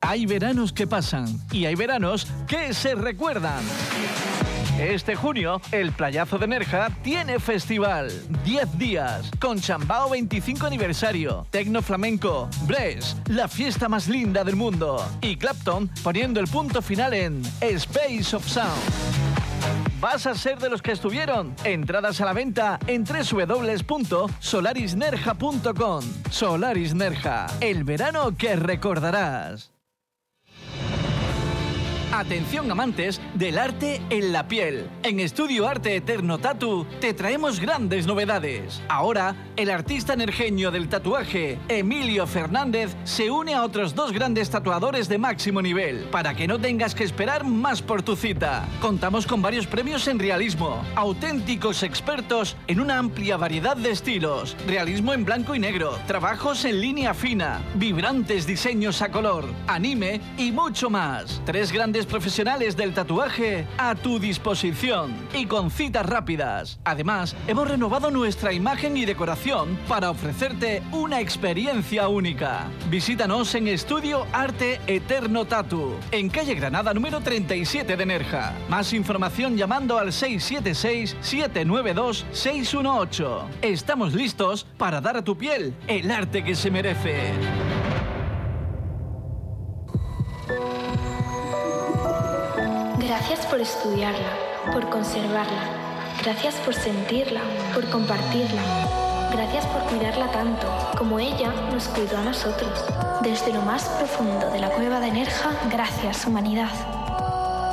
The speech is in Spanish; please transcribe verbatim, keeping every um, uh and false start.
Hay veranos que pasan y hay veranos que se recuerdan. Este junio, el Playazo de Nerja tiene festival. diez días, con Chambao veinticinco aniversario, Tecno Flamenco, Bress, la fiesta más linda del mundo, y Clapton poniendo el punto final en Space of Sound. ¿Vas a ser de los que estuvieron? Entradas a la venta en doble u doble u doble u punto solaris nerja punto com. Solaris Nerja, el verano que recordarás. Atención amantes del arte en la piel. En Estudio Arte Eterno Tatu te traemos grandes novedades. Ahora, el artista nerjeño del tatuaje, Emilio Fernández, se une a otros dos grandes tatuadores de máximo nivel, para que no tengas que esperar más por tu cita. Contamos con varios premios en realismo, auténticos expertos en una amplia variedad de estilos, realismo en blanco y negro, trabajos en línea fina, vibrantes diseños a color, anime y mucho más. Tres grandes profesionales del tatuaje a tu disposición y con citas rápidas. Además, hemos renovado nuestra imagen y decoración para ofrecerte una experiencia única. Visítanos en Estudio Arte Eterno Tatu, en calle Granada número treinta y siete de Nerja. Más información llamando al seis siete seis, siete nueve dos, seis uno ocho. Estamos listos para dar a tu piel el arte que se merece. Gracias por estudiarla, por conservarla. Gracias por sentirla, por compartirla. Gracias por cuidarla tanto, como ella nos cuidó a nosotros. Desde lo más profundo de la cueva de Nerja, gracias, humanidad.